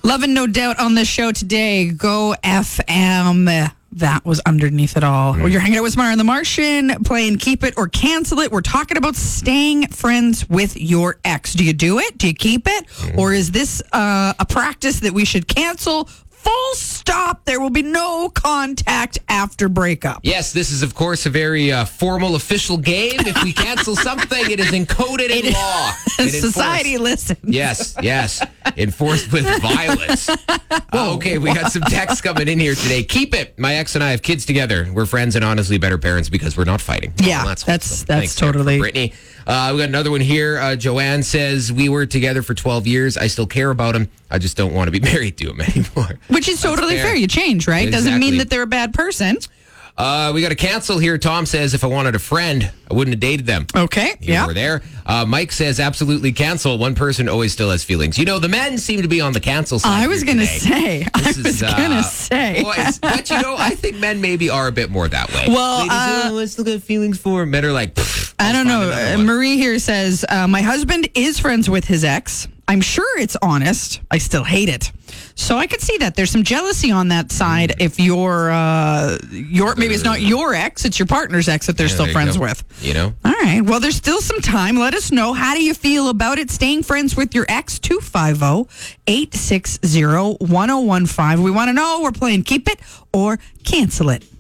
Loving No Doubt on the show today. Go FM. That was underneath it all. Well, you're hanging out with Mara and the Martian, playing Keep It or Cancel It. We're talking about staying friends with your ex. Do you do it? Do you keep it? Or is this a practice that we should cancel? Full stop. There will be no contact after breakup. Yes, this is, of course, a very formal, official game. If we cancel something, it is encoded in law. Society listens. Yes. Enforced with violence. Okay, we got some texts coming in here today. Keep it. My ex and I have kids together. We're friends and honestly better parents because we're not fighting. Yeah, well, that's Thanks, totally. Brittany. We got another one here. Joanne says, we were together for 12 years. I still care about him. I just don't want to be married to him anymore. Which is totally fair. You change, right? Exactly. Doesn't mean that they're a bad person. We got a cancel here. Tom says, if I wanted a friend, I wouldn't have dated them. Okay, yeah. We're there. Mike says, absolutely cancel. One person always still has feelings. You know, the men seem to be on the cancel side. I was going to say. But, you know, I think men maybe are a bit more that way. Well, ladies, I still got feelings for him. Men are like, I don't know. Marie here says, my husband is friends with his ex. I'm sure it's honest. I still hate it. So I could see that. There's some jealousy on that side if you're maybe it's not your ex, it's your partner's ex that they're still friends with. You know? All right. Well, there's still some time. Let us know. How do you feel about it? Staying friends with your ex, 250-860-1015. We want to know. We're playing Keep It or Cancel It.